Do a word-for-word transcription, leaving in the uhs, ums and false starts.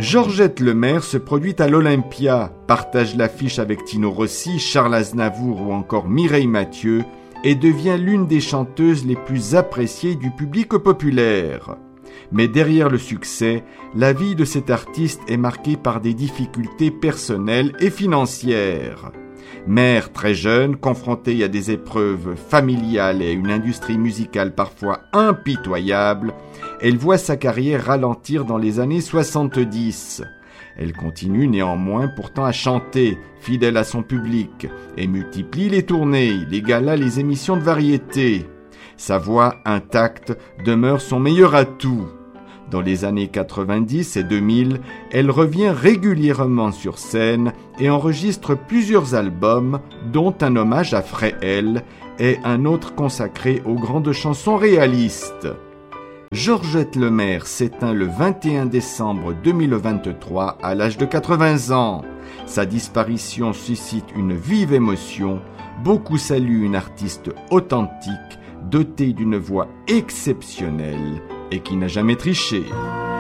Georgette Lemaire se produit à l'Olympia, partage l'affiche avec Tino Rossi, Charles Aznavour ou encore Mireille Mathieu et devient l'une des chanteuses les plus appréciées du public populaire. Mais derrière le succès, la vie de cette artiste est marquée par des difficultés personnelles et financières. Mère très jeune, confrontée à des épreuves familiales et à une industrie musicale parfois impitoyable, elle voit sa carrière ralentir dans les années soixante-dix. Elle continue néanmoins pourtant à chanter, fidèle à son public, et multiplie les tournées, les galas, les émissions de variété. Sa voix intacte demeure son meilleur atout. Dans les années quatre-vingt-dix et deux mille, elle revient régulièrement sur scène et enregistre plusieurs albums, dont un hommage à Fréhel et un autre consacré aux grandes chansons réalistes. Georgette Lemaire s'éteint le vingt et un décembre deux mille vingt-trois à l'âge de quatre-vingts ans. Sa disparition suscite une vive émotion. Beaucoup saluent une artiste authentique, dotée d'une voix exceptionnelle et qui n'a jamais triché.